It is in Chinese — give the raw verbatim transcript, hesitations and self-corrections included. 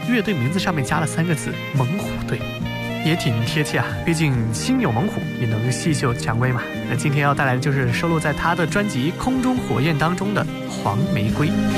乐队名字上面加了三个字猛虎队，也挺贴切啊，毕竟心有猛虎也能细嗅蔷薇嘛。那今天要带来的就是收录在他的专辑《空中火焰》当中的黄玫瑰。